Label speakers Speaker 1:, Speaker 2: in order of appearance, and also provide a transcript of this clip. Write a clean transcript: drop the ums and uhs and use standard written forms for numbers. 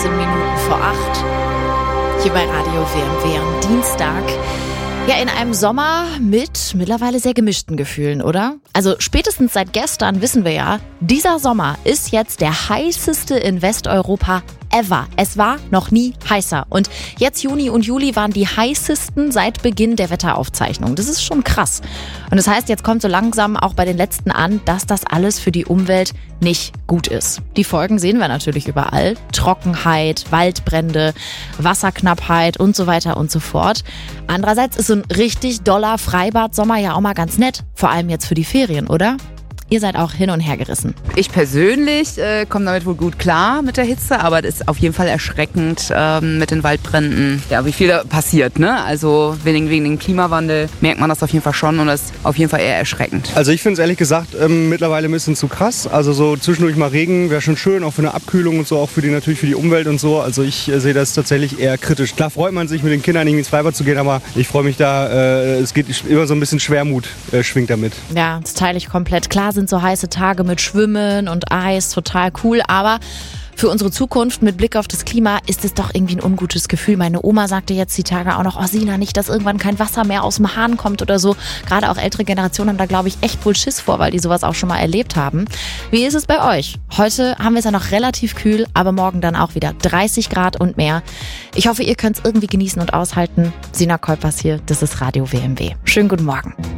Speaker 1: Minuten vor 8. Hier bei Radio WMW am Dienstag. Ja, in einem Sommer mit mittlerweile sehr gemischten Gefühlen, oder? Also spätestens seit gestern wissen wir ja, dieser Sommer ist jetzt der heißeste in Westeuropa ever. Es war noch nie heißer. Und jetzt Juni und Juli waren die heißesten seit Beginn der Wetteraufzeichnung. Das ist schon krass. Und das heißt, jetzt kommt so langsam auch bei den letzten an, dass das alles für die Umwelt nicht gut ist. Die Folgen sehen wir natürlich überall. Trockenheit, Waldbrände, Wasserknappheit und so weiter und so fort. Andererseits ist so ein richtig doller Freibad-Sommer ja auch mal ganz nett. Vor allem jetzt für die Ferien, oder? Ihr seid auch hin und her gerissen.
Speaker 2: Ich persönlich komme damit wohl gut klar mit der Hitze, aber es ist auf jeden Fall erschreckend mit den Waldbränden. Ja, wie viel da passiert, ne? Also wegen dem Klimawandel merkt man das auf jeden Fall schon und das ist auf jeden Fall eher erschreckend.
Speaker 3: Also ich finde es ehrlich gesagt mittlerweile ein bisschen zu krass. Also so zwischendurch mal Regen wäre schon schön, auch für eine Abkühlung und so, auch natürlich für die Umwelt und so. Also ich sehe das tatsächlich eher kritisch. Klar freut man sich mit den Kindern irgendwie ins Freibad zu gehen, aber ich freue mich da, es geht immer so ein bisschen Schwermut schwingt damit.
Speaker 1: Ja, das teile ich komplett. Klar sind so heiße Tage mit Schwimmen und Eis total cool, aber für unsere Zukunft mit Blick auf das Klima ist es doch irgendwie ein ungutes Gefühl. Meine Oma sagte jetzt die Tage auch noch, oh Sina, nicht, dass irgendwann kein Wasser mehr aus dem Hahn kommt oder so. Gerade auch ältere Generationen haben da, glaube ich, echt wohl Schiss vor, weil die sowas auch schon mal erlebt haben. Wie ist es bei euch? Heute haben wir es ja noch relativ kühl, aber morgen dann auch wieder 30 Grad und mehr. Ich hoffe, ihr könnt es irgendwie genießen und aushalten. Sina Kolpers hier, das ist Radio WMW. Schönen guten Morgen.